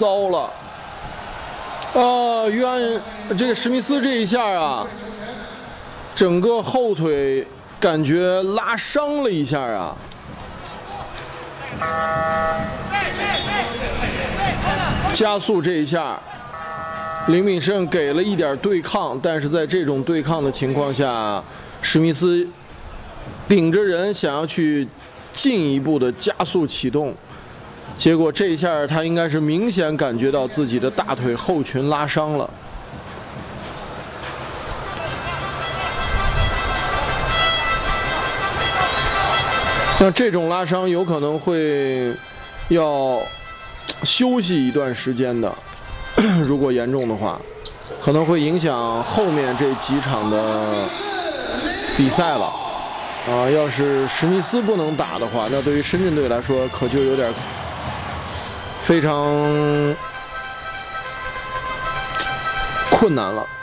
糟了！约翰这个史密斯这一下啊，整个后腿感觉拉伤了一下啊。加速这一下，林炳胜给了一点对抗，但是在这种对抗的情况下，史密斯顶着人想要去进一步的加速启动，结果这一下他应该是明显感觉到自己的大腿后群拉伤了。那这种拉伤有可能会要休息一段时间的，如果严重的话，可能会影响后面这几场的比赛了。要是史密斯不能打的话，那对于深圳队来说可就有点非常困难了。